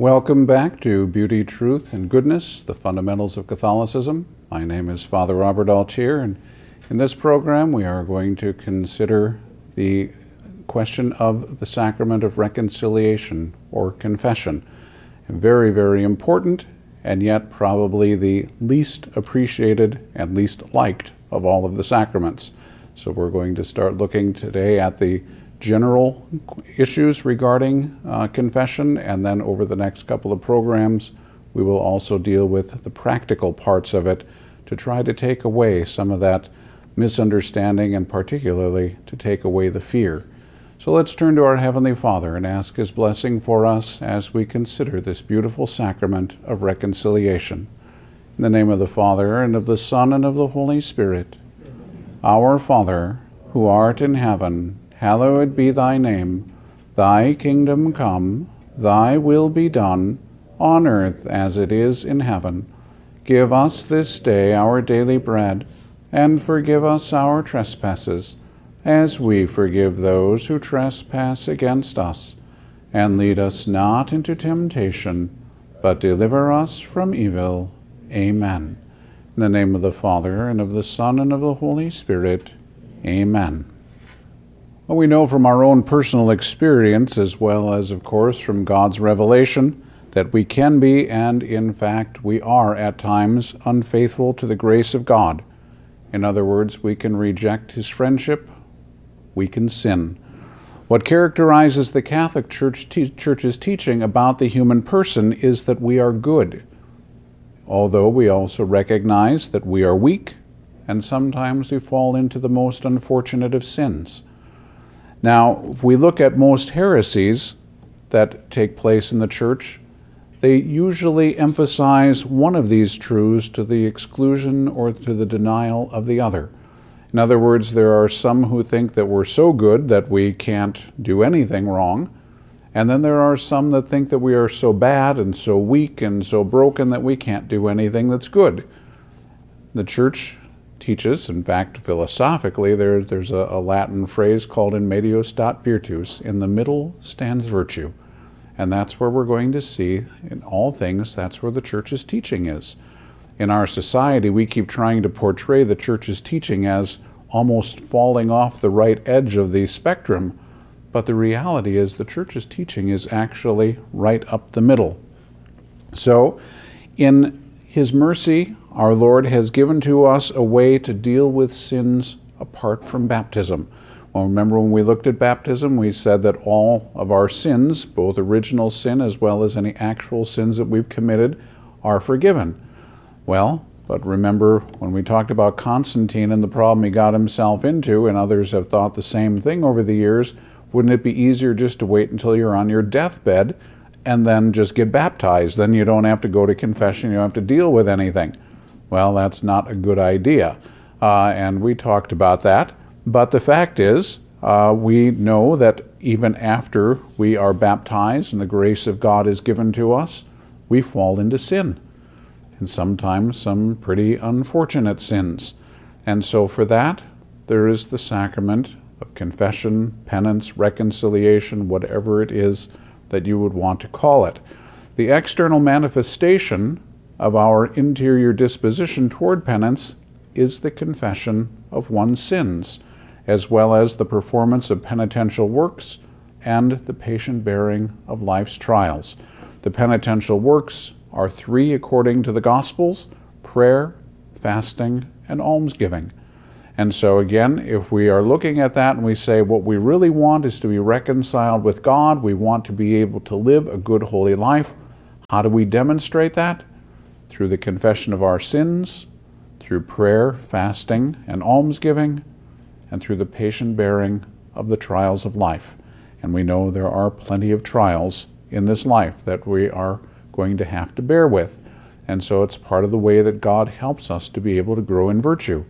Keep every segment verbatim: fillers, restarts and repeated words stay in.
Welcome back to Beauty, Truth, and Goodness, the Fundamentals of Catholicism. My name is Father Robert Altier, and in this program we are going to consider the question of the sacrament of reconciliation or confession. Very, very important, and yet probably the least appreciated and least liked of all of the sacraments. So we're going to start looking today at the general issues regarding uh, confession, and then over the next couple of programs we will also deal with the practical parts of it to try to take away some of that misunderstanding and particularly to take away the fear. So let's turn to our Heavenly Father and ask His blessing for us as we consider this beautiful sacrament of reconciliation. In the name of the Father, and of the Son, and of the Holy Spirit. Our Father, who art in heaven, hallowed be thy name. Thy kingdom come, thy will be done, on earth as it is in heaven. Give us this day our daily bread, and forgive us our trespasses, as we forgive those who trespass against us. And lead us not into temptation, but deliver us from evil. Amen. In the name of the Father, and of the Son, and of the Holy Spirit. Amen. Well, we know from our own personal experience, as well as, of course, from God's revelation, that we can be, and in fact we are at times, unfaithful to the grace of God. In other words, we can reject His friendship, we can sin. What characterizes the Catholic Church te- Church's teaching about the human person is that we are good, although we also recognize that we are weak, and sometimes we fall into the most unfortunate of sins. Now, if we look at most heresies that take place in the Church, they usually emphasize one of these truths to the exclusion or to the denial of the other. In other words, there are some who think that we're so good that we can't do anything wrong, and then there are some that think that we are so bad and so weak and so broken that we can't do anything that's good. The Church teaches, in fact, philosophically, there, there's a, a Latin phrase called in medio stat virtus, in the middle stands virtue. And that's where we're going to see, in all things, that's where the Church's teaching is. In our society, we keep trying to portray the Church's teaching as almost falling off the right edge of the spectrum, but the reality is the Church's teaching is actually right up the middle. So, in His mercy, our Lord has given to us a way to deal with sins apart from baptism. Well, remember when we looked at baptism, we said that all of our sins, both original sin as well as any actual sins that we've committed, are forgiven. Well, but remember when we talked about Constantine and the problem he got himself into, and others have thought the same thing over the years, wouldn't it be easier just to wait until you're on your deathbed and then just get baptized? Then you don't have to go to confession, you don't have to deal with anything. Well, that's not a good idea, uh, and we talked about that. But the fact is, uh, we know that even after we are baptized and the grace of God is given to us, we fall into sin, and sometimes some pretty unfortunate sins. And so for that, there is the sacrament of confession, penance, reconciliation, whatever it is that you would want to call it. The external manifestation of our interior disposition toward penance is the confession of one's sins, as well as the performance of penitential works and the patient bearing of life's trials. The penitential works are three according to the Gospels: prayer, fasting, and almsgiving. And so again, if we are looking at that and we say what we really want is to be reconciled with God, we want to be able to live a good holy life, how do we demonstrate that? Through the confession of our sins, through prayer, fasting, and almsgiving, and through the patient bearing of the trials of life. And we know there are plenty of trials in this life that we are going to have to bear with. And so it's part of the way that God helps us to be able to grow in virtue.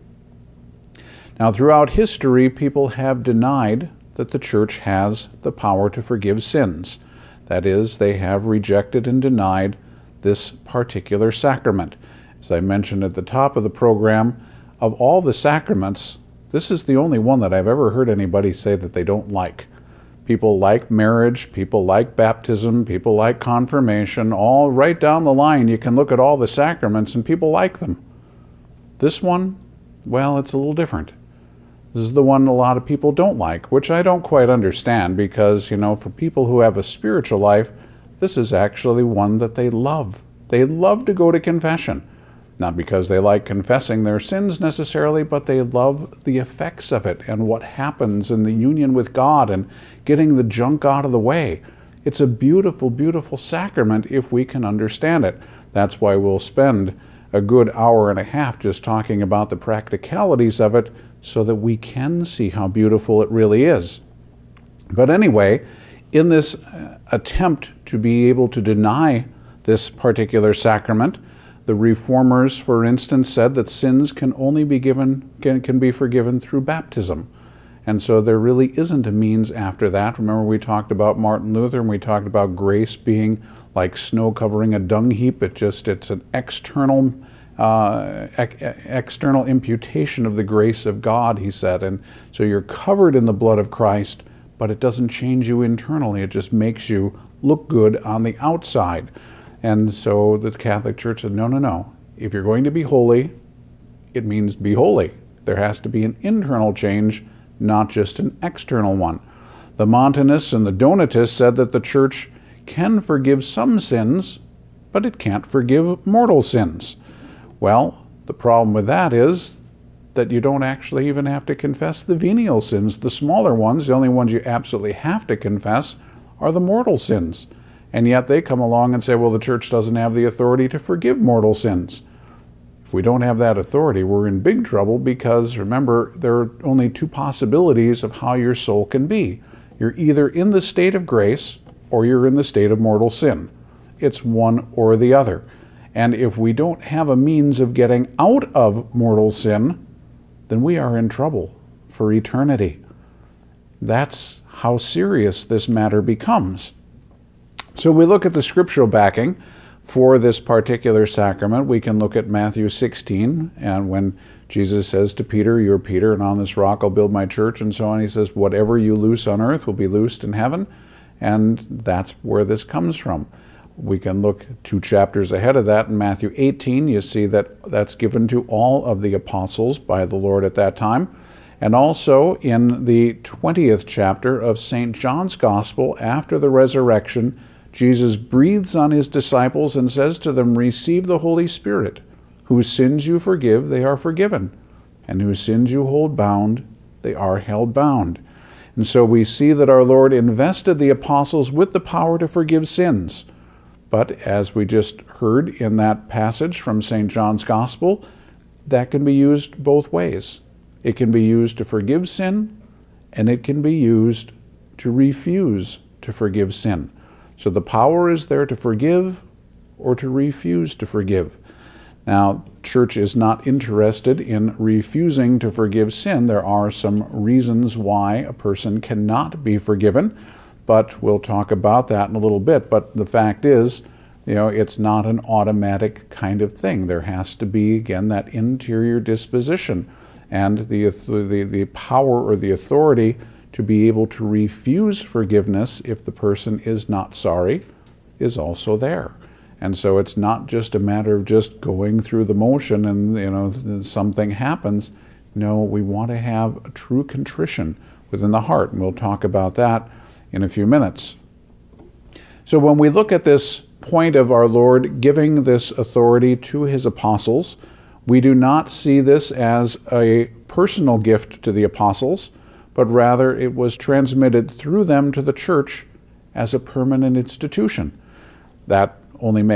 Now, throughout history, people have denied that the Church has the power to forgive sins. That is, they have rejected and denied this particular sacrament. As I mentioned at the top of the program, of all the sacraments, this is the only one that I've ever heard anybody say that they don't like. People like marriage, people like baptism, people like confirmation, all right down the line. You can look at all the sacraments and people like them. This one, well, it's a little different. This is the one a lot of people don't like, which I don't quite understand because, you know, for people who have a spiritual life, this is actually one that they love. They love to go to confession. Not because they like confessing their sins necessarily, but they love the effects of it and what happens in the union with God and getting the junk out of the way. It's a beautiful, beautiful sacrament if we can understand it. That's why we'll spend a good hour and a half just talking about the practicalities of it so that we can see how beautiful it really is. But anyway, in this attempt to be able to deny this particular sacrament, the Reformers, for instance, said that sins can only be given can, can be forgiven through baptism. And so there really isn't a means after that. Remember we talked about Martin Luther and we talked about grace being like snow covering a dung heap. It just it's an external uh, ex- external imputation of the grace of God, he said. And so you're covered in the blood of Christ, but it doesn't change you internally. It just makes you look good on the outside. And so the Catholic Church said, no, no, no. If you're going to be holy, it means be holy. There has to be an internal change, not just an external one. The Montanists and the Donatists said that the Church can forgive some sins, but it can't forgive mortal sins. Well, the problem with that is that you don't actually even have to confess the venial sins. The smaller ones, the only ones you absolutely have to confess, are the mortal sins. And yet they come along and say, well, the Church doesn't have the authority to forgive mortal sins. If we don't have that authority, we're in big trouble because, remember, there are only two possibilities of how your soul can be. You're either in the state of grace or you're in the state of mortal sin. It's one or the other. And if we don't have a means of getting out of mortal sin, then we are in trouble for eternity. That's how serious this matter becomes. So we look at the scriptural backing for this particular sacrament. We can look at Matthew sixteen, and when Jesus says to Peter, you're Peter, and on this rock I'll build my church, and so on, he says, whatever you loose on earth will be loosed in heaven, and that's where this comes from. We can look two chapters ahead of that in Matthew eighteen. You see that that's given to all of the apostles by the Lord at that time. And also in the twentieth chapter of Saint John's Gospel, after the resurrection, Jesus breathes on his disciples and says to them, receive the Holy Spirit. Whose sins you forgive, they are forgiven. And whose sins you hold bound, they are held bound. And so we see that our Lord invested the apostles with the power to forgive sins. But as we just heard in that passage from Saint John's Gospel, that can be used both ways. It can be used to forgive sin, and it can be used to refuse to forgive sin. So the power is there to forgive or to refuse to forgive. Now, Church is not interested in refusing to forgive sin. There are some reasons why a person cannot be forgiven, but we'll talk about that in a little bit. But the fact is, you know, it's not an automatic kind of thing. There has to be, again, that interior disposition and the, the, the power or the authority to be able to refuse forgiveness if the person is not sorry is also there. And so it's not just a matter of just going through the motion and, you know, something happens. No, we want to have a true contrition within the heart, and we'll talk about that in a few minutes. So when we look at this point of our Lord giving this authority to his apostles, we do not see this as a personal gift to the apostles, but rather it was transmitted through them to the Church as a permanent institution. That only makes